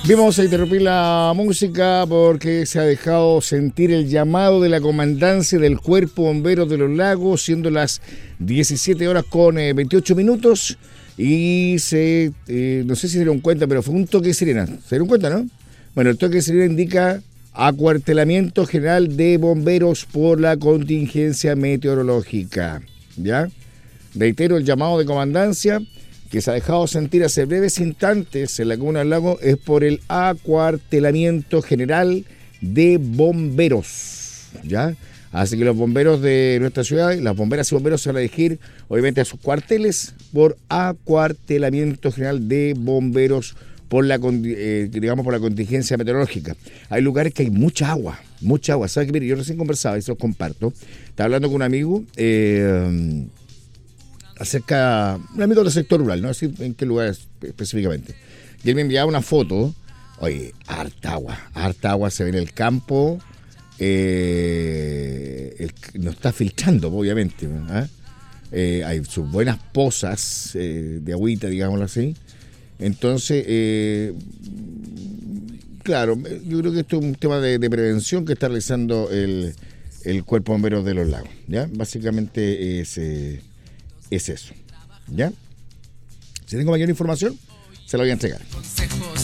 Bien, vamos a interrumpir la música porque se ha dejado sentir el llamado de la comandancia del Cuerpo Bomberos de los Lagos, siendo las 17 horas con 28 minutos. Y no sé si se dieron cuenta, pero fue un toque de sirena. ¿Se dieron cuenta, no? Bueno, el toque de sirena indica acuartelamiento general de bomberos por la contingencia meteorológica. ¿Ya? Reitero, el llamado de comandancia que se ha dejado sentir hace breves instantes en la comuna del Lago es por el acuartelamiento general de bomberos, ¿ya? Así que los bomberos de nuestra ciudad, las bomberas y bomberos se van a dirigir obviamente a sus cuarteles por acuartelamiento general de bomberos por la contingencia meteorológica. Hay lugares que hay mucha agua. ¿Sabes qué? Mire, yo recién conversaba y se los comparto. Estaba hablando con un amigo acerca, un amigo del sector rural, no sé en qué lugar específicamente, y él me enviaba una foto. Oye, harta agua se ve en el campo, no está filtrando obviamente, hay sus buenas pozas de agüita, digámoslo así. Entonces, claro, yo creo que esto es un tema de prevención que está realizando el Cuerpo Bombero de los Lagos, ¿ya? Básicamente es eso, ¿ya? Si tengo mayor información, se la voy a entregar.